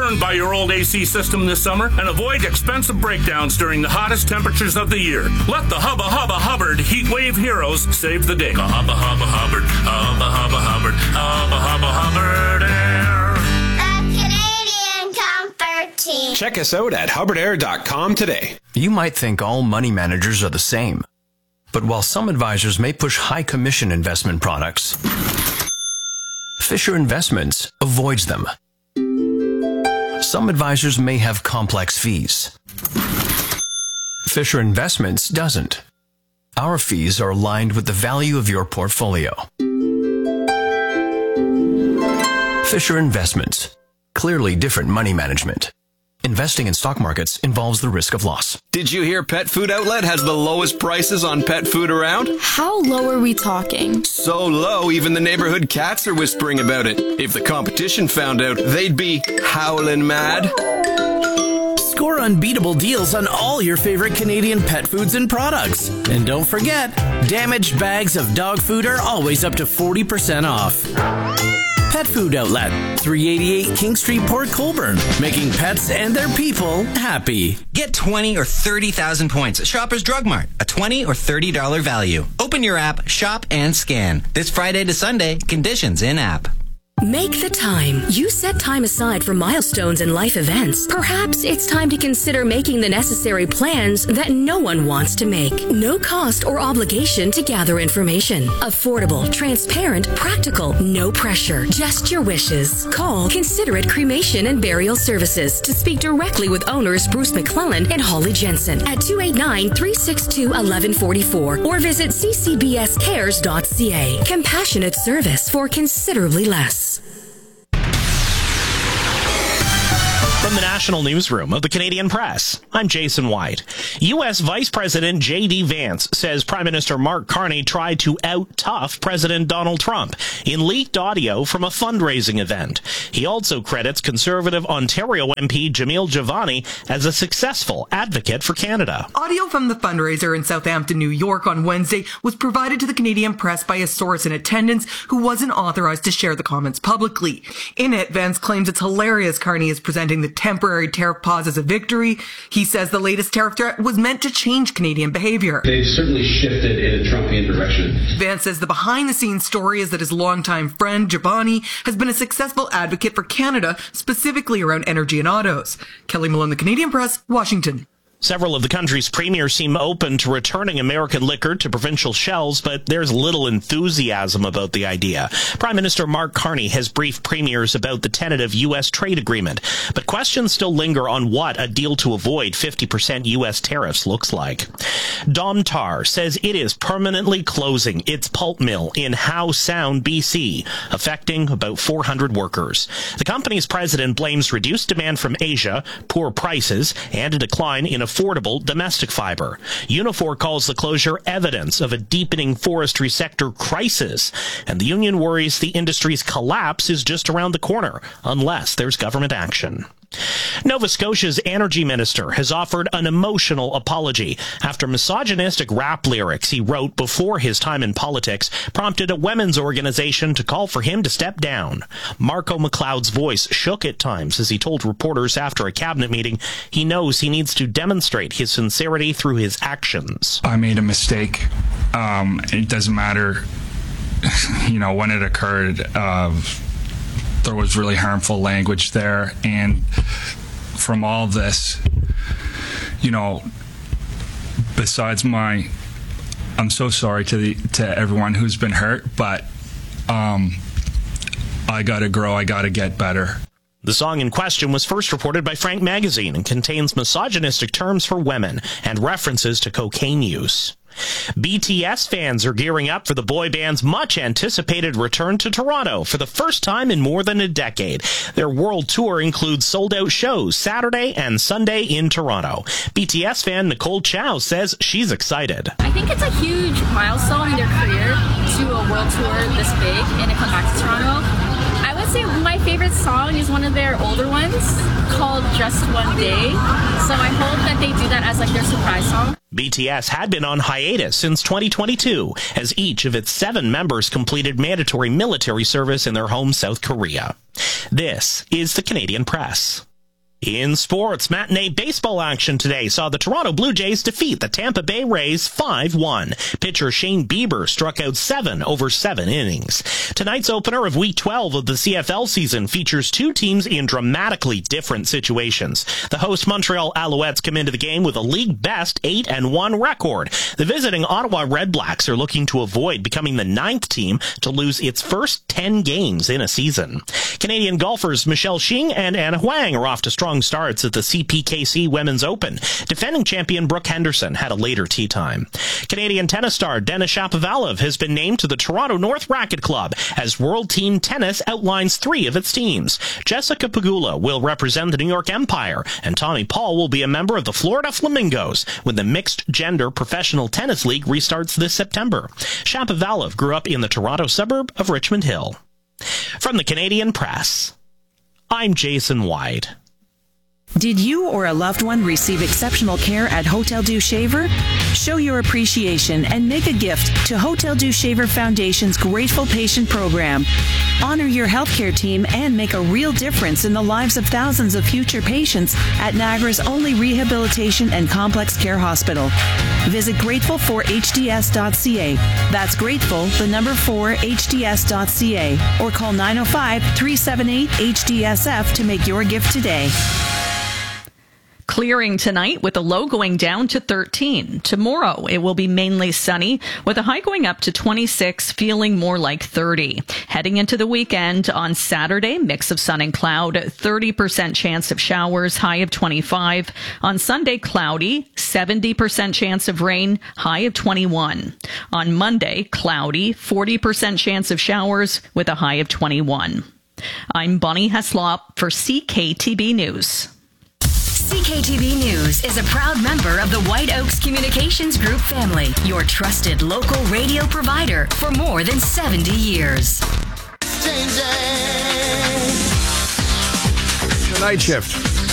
burned by your old AC system this summer and avoid expensive breakdowns during the hottest temperatures of the year. Let the Hubba Hubba Hubbard Heat Wave Heroes save the day. Hubba Hubba Hubbard, Hubba Hubba Hubbard, Hubba Hubba Hubbard Air. The Canadian Comfort Team. Check us out at hubbardair.com today. You might think all money managers are the same. But while some advisors may push high commission investment products, Fisher Investments avoids them. Some advisors may have complex fees. Fisher Investments doesn't. Our fees are aligned with the value of your portfolio. Fisher Investments. Clearly different money management. Investing in stock markets involves the risk of loss. Did you hear Pet Food Outlet has the lowest prices on pet food around? How low are we talking? So low, even the neighborhood cats are whispering about it. If the competition found out, they'd be howling mad. Score unbeatable deals on all your favorite Canadian pet foods and products. And don't forget, damaged bags of dog food are always up to 40% off. Pet Food Outlet, 388 King Street, Port Colborne, making pets and their people happy. Get 20 or 30,000 points at Shoppers Drug Mart, a $20 or $30 value. Open your app, shop, and scan. This Friday to Sunday, conditions in-app. Make the time. You set time aside for milestones and life events. Perhaps it's time to consider making the necessary plans that no one wants to make. No cost or obligation to gather information. Affordable, transparent, practical, no pressure. Just your wishes. Call Considerate Cremation and Burial Services to speak directly with owners Bruce McClellan and Holly Jensen at 289-362-1144 or visit ccbscares.ca. Compassionate service for considerably less. From the National Newsroom of the Canadian Press, I'm Jason White. U.S. Vice President J.D. Vance says Prime Minister Mark Carney tried to out-tough President Donald Trump in leaked audio from a fundraising event. He also credits Conservative Ontario MP Jamil Javani as a successful advocate for Canada. Audio from the fundraiser in Southampton, New York on Wednesday was provided to the Canadian Press by a source in attendance who wasn't authorized to share the comments publicly. In it, Vance claims it's hilarious Carney is presenting the temporary tariff pause as a victory. He says the latest tariff threat was meant to change Canadian behavior. They've certainly shifted in a Trumpian direction. Vance says the behind-the-scenes story is that his longtime friend, Javani, has been a successful advocate for Canada, specifically around energy and autos. Kelly Malone, The Canadian Press, Washington. Several of the country's premiers seem open to returning American liquor to provincial shelves, but there's little enthusiasm about the idea. Prime Minister Mark Carney has briefed premiers about the tentative U.S. trade agreement, but questions still linger on what a deal to avoid 50% U.S. tariffs looks like. Domtar says it is permanently closing its pulp mill in Howe Sound, BC, affecting about 400 workers. The company's president blames reduced demand from Asia, poor prices, and a decline in affordable domestic fiber. Unifor calls the closure evidence of a deepening forestry sector crisis, and the union worries the industry's collapse is just around the corner, unless there's government action. Nova Scotia's energy minister has offered an emotional apology after misogynistic rap lyrics he wrote before his time in politics prompted a women's organization to call for him to step down. Marco McLeod's voice shook at times as he told reporters after a cabinet meeting he knows he needs to demonstrate his sincerity through his actions. I made a mistake. It doesn't matter, when it occurred. There was really harmful language there, and from all this, besides I'm so sorry to everyone who's been hurt, but I gotta grow, I gotta get better. The song in question was first reported by Frank Magazine and contains misogynistic terms for women and references to cocaine use. BTS fans are gearing up for the boy band's much-anticipated return to Toronto for the first time in more than a decade. Their world tour includes sold-out shows Saturday and Sunday in Toronto. BTS fan Nicole Chow says she's excited. I think it's a huge milestone in their career to a world tour this big and to come back to Toronto. I would say my favorite song is one of their older ones called Just One Day. So I hope that they do that as their surprise song. BTS had been on hiatus since 2022 as each of its 7 members completed mandatory military service in their home South Korea. This is the Canadian Press. In sports, matinee baseball action today saw the Toronto Blue Jays defeat the Tampa Bay Rays 5-1. Pitcher Shane Bieber struck out 7 over 7 innings. Tonight's opener of Week 12 of the CFL season features two teams in dramatically different situations. The host Montreal Alouettes come into the game with a league-best 8-1 record. The visiting Ottawa Redblacks are looking to avoid becoming the 9th team to lose its first 10 games in a season. Canadian golfers Michelle Shing and Anna Huang are off to strong starts at the CPKC Women's Open. Defending champion Brooke Henderson had a later tee time. Canadian tennis star Denis Shapovalov has been named to the Toronto North Racket Club as World Team Tennis outlines 3 of its teams. Jessica Pegula will represent the New York Empire, and Tommy Paul will be a member of the Florida Flamingos when the Mixed Gender Professional Tennis League restarts this September. Shapovalov grew up in the Toronto suburb of Richmond Hill. From the Canadian Press, I'm Jason White. Did you or a loved one receive exceptional care at Hotel Dieu Shaver? Show your appreciation and make a gift to Hotel Dieu Shaver Foundation's Grateful Patient Program. Honor your healthcare team and make a real difference in the lives of thousands of future patients at Niagara's only rehabilitation and complex care hospital. Visit grateful4hds.ca. That's grateful, the number 4hds.ca, or call 905-378-HDSF to make your gift today. Clearing tonight with a low going down to 13. Tomorrow, it will be mainly sunny with a high going up to 26, feeling more like 30. Heading into the weekend on Saturday, mix of sun and cloud, 30% chance of showers, high of 25. On Sunday, cloudy, 70% chance of rain, high of 21. On Monday, cloudy, 40% chance of showers with a high of 21. I'm Bonnie Heslop for CKTB News. CKTB News is a proud member of the White Oaks Communications Group family, your trusted local radio provider for more than 70 years. The Night Shift.